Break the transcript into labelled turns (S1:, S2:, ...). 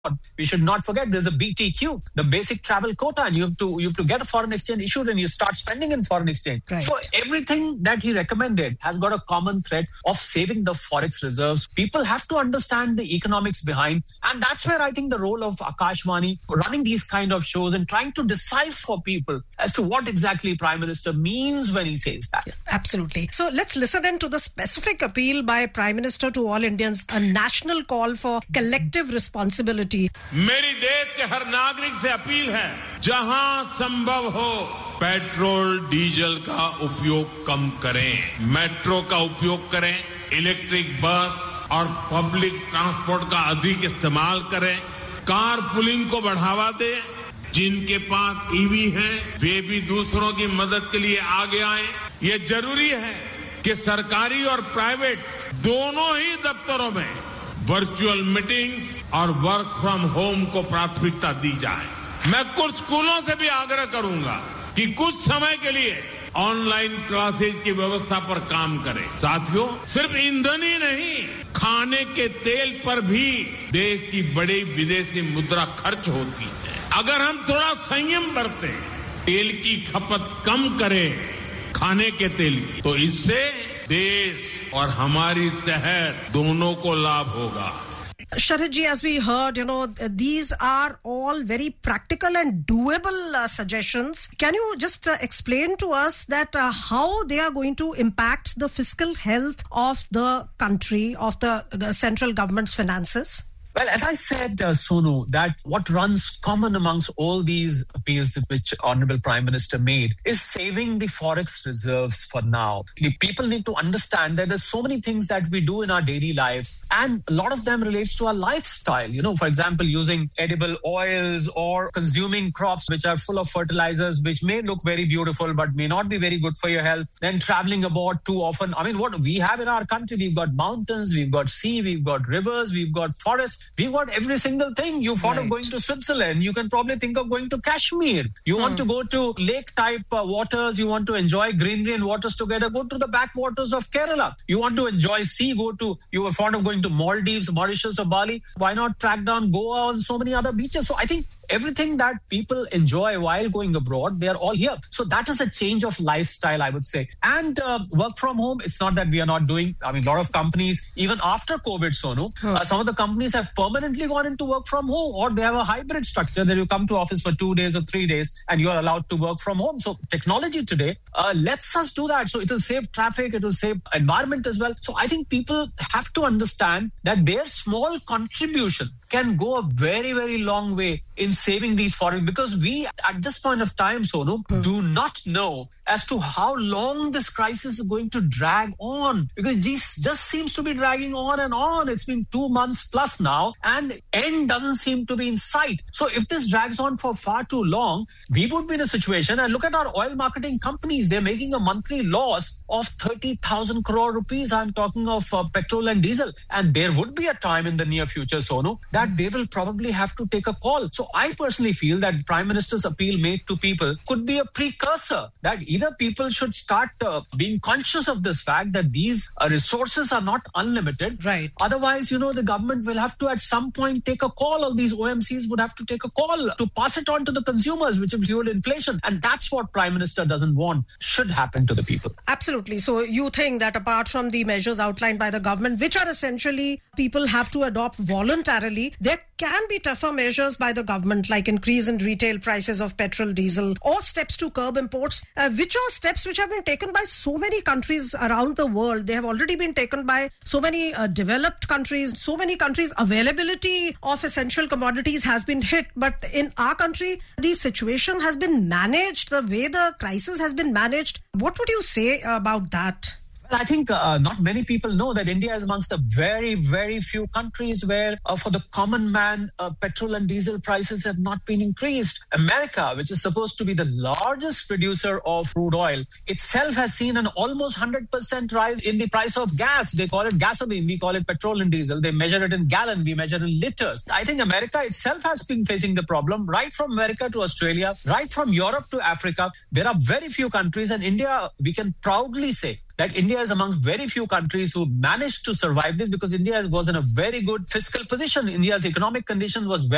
S1: We should not forget there's a BTQ, the basic travel quota, and you have to get a foreign exchange issued and you start spending in foreign exchange.
S2: Right.
S1: So everything that he recommended has got a common thread of saving the forex reserves. People have to understand the economics behind, and that's where I think the role of Akashvani running these kind of shows and trying to decipher for people as to what exactly Prime Minister means when he says that.
S2: Yeah, absolutely. So let's listen in to the specific appeal by Prime Minister to all Indians, a national call for collective responsibility.
S3: मेरी देश के हर नागरिक से appeal है, जहां संभव हो petrol diesel का उपयोग कम करें, मेट्रो का उपयोग करें, इलेक्ट्रिक बस और पब्लिक ट्रांसपोर्ट का अधिक इस्तेमाल करें, कार पुलिंग को बढ़ावा दें, जिनके पास ईवी है वे भी दूसरों की मदद के लिए आगे आए। ये जरूरी है कि सरकारी और प्राइवेट दोनों ही दफ्तरों में वर्चुअल मीटिंग्स और वर्क फ्रॉम होम को प्राथमिकता दी जाए। मैं कुछ स्कूलों से भी आग्रह करूंगा कि कुछ समय के लिए ऑनलाइन क्लासेज की व्यवस्था पर काम करें। साथियों, सिर्फ ईंधन ही नहीं, खाने के तेल पर भी देश की बड़ी विदेशी मुद्रा खर्च होती है। अगर हम थोड़ा संयम बरतें, तेल की खपत कम करें, खाने के तेल की, तो इससे देश और हमारी सेहत दोनों को लाभ होगा।
S2: Sharat ji, as we heard, these are all very practical and doable suggestions. Can you just explain to us that how they are going to impact the fiscal health of the country, of the central government's finances?
S1: Well, as I said, Sonu, that what runs common amongst all these appeals which Honorable Prime Minister made is saving the forex reserves for now. The people need to understand that there's so many things that we do in our daily lives, and a lot of them relates to our lifestyle. For example, using edible oils or consuming crops which are full of fertilizers, which may look very beautiful but may not be very good for your health. Then traveling abroad too often. I mean, what we have in our country, we've got mountains, we've got sea, we've got rivers, we've got forests. We've got every single thing. You thought of going to Switzerland. You can probably think of going to Kashmir. You want to go to lake-type waters. You want to enjoy greenery and waters together. Go to the backwaters of Kerala. You want to enjoy sea. You were fond of going to Maldives, Mauritius or Bali. Why not track down Goa and so many other beaches? So I think everything that people enjoy while going abroad, they are all here. So that is a change of lifestyle, I would say. And work from home, it's not that we are not doing. I mean, a lot of companies, even after COVID, Sonu, some of the companies have permanently gone into work from home, or they have a hybrid structure that you come to office for 2 days or 3 days and you are allowed to work from home. So technology today lets us do that. So it will save traffic, it will save environment as well. So I think people have to understand that their small contribution can go a very, very long way in saving these foreign, because we at this point of time, Sonu, do not know as to how long this crisis is going to drag on, because this just seems to be dragging on and on. It's been 2 months plus now and end doesn't seem to be in sight. So if this drags on for far too long, we would be in a situation, and look at our oil marketing companies, they're making a monthly loss of 30,000 crore rupees. I'm talking of petrol and diesel. And there would be a time in the near future, Sonu, that they will probably have to take a call. So I personally feel that Prime Minister's appeal made to people could be a precursor, that either people should start being conscious of this fact that these resources are not unlimited.
S2: Right.
S1: Otherwise, the government will have to at some point take a call, or these OMCs would have to take a call to pass it on to the consumers, which will fuel inflation. And that's what Prime Minister doesn't want should happen to the people.
S2: Absolutely. So you think that apart from the measures outlined by the government, which are essentially people have to adopt voluntarily, there can be tougher measures by the government, like increase in retail prices of petrol, diesel, or steps to curb imports, which are steps which have been taken by so many countries around the world. They have already been taken by so many developed countries. So many countries, availability of essential commodities has been hit. But in our country, the situation has been managed, the way the crisis has been managed. What would you say about that?
S1: I think not many people know that India is amongst the very, very few countries where for the common man, petrol and diesel prices have not been increased. America, which is supposed to be the largest producer of crude oil, itself has seen an almost 100% rise in the price of gas. They call it gasoline. We call it petrol and diesel. They measure it in gallon. We measure in liters. I think America itself has been facing the problem, right from America to Australia, right from Europe to Africa. There are very few countries, and India, we can proudly say that India is amongst very few countries who managed to survive this, because India was in a very good fiscal position. India's economic condition was very